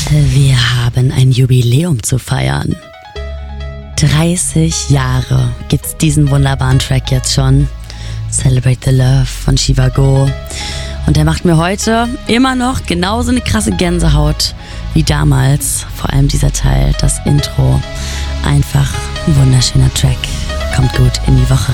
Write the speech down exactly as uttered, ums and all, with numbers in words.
Wir haben ein Jubiläum zu feiern. dreißig Jahre gibt's diesen wunderbaren Track jetzt schon. Celebrate the Love von Shivago. Und der macht mir heute immer noch genauso eine krasse Gänsehaut wie damals. Vor allem dieser Teil, das Intro. Einfach ein wunderschöner Track. Kommt gut in die Woche